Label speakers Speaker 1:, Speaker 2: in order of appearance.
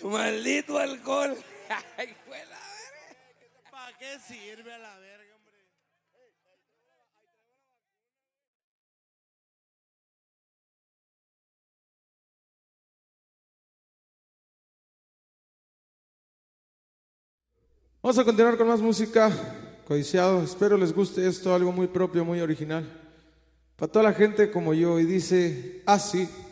Speaker 1: Maldito alcohol. Ay, fue la verga.
Speaker 2: ¿Para qué sirve a la verga, hombre?
Speaker 3: Vamos a continuar con más música, codiciado. Espero les guste esto, algo muy propio, muy original. Para toda la gente como yo, y dice así.